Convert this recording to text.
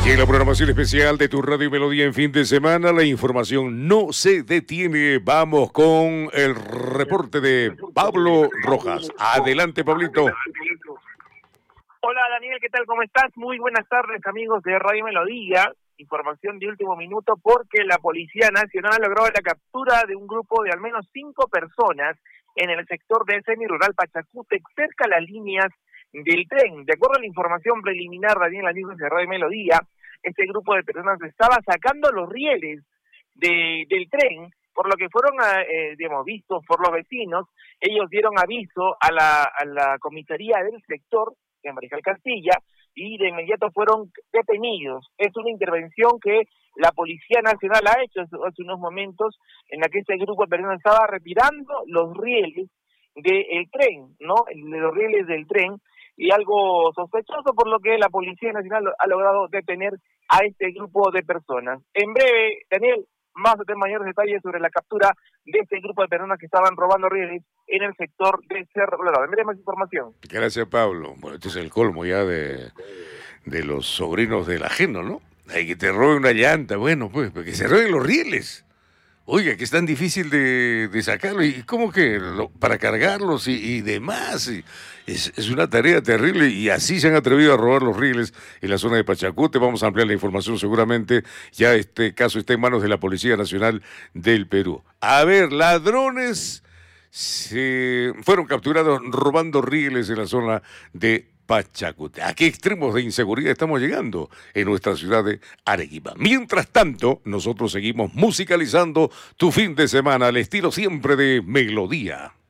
Y en la programación especial de tu Radio Melodía en fin de semana, la información no se detiene. Vamos con el reporte de Pablo Rojas. Adelante, Pablito. Hola Daniel, ¿qué tal? ¿Cómo estás? Muy buenas tardes, amigos de Radio Melodía. Información de último minuto porque la Policía Nacional logró la captura de un grupo de al menos 5 personas en el sector de semirural Pachacútec, cerca a las líneas del tren. De acuerdo a la información preliminar, Daniel, amigos de Radio Melodía, este grupo de personas estaba sacando los rieles del tren, por lo que fueron, vistos por los vecinos. Ellos dieron aviso a la comisaría del sector, de Mariscal Castilla, y de inmediato fueron detenidos. Es una intervención que la Policía Nacional ha hecho hace unos momentos, en la que este grupo de personas estaba retirando los rieles del tren, ¿no? Los rieles del tren, y algo sospechoso, por lo que la Policía Nacional ha logrado detener a este grupo de personas. En breve, Daniel, mayores detalles sobre la captura de este grupo de personas que estaban robando rieles en el sector de Cerro Colorado. En breve, más información. Gracias, Pablo. Bueno, este es el colmo ya de los sobrinos del ajeno, ¿no? Hay que te robe una llanta, bueno, pues, que se roben los rieles. Oiga, que es tan difícil de sacarlo, y cómo que para cargarlos y demás, es una tarea terrible, y así se han atrevido a robar los rieles en la zona de Pachacute. Vamos a ampliar la información seguramente, ya este caso está en manos de la Policía Nacional del Perú. A ver, ladrones fueron capturados robando rieles en la zona de Pachacute. ¿A qué extremos de inseguridad estamos llegando en nuestra ciudad de Arequipa? Mientras tanto, nosotros seguimos musicalizando tu fin de semana al estilo siempre de Melodía.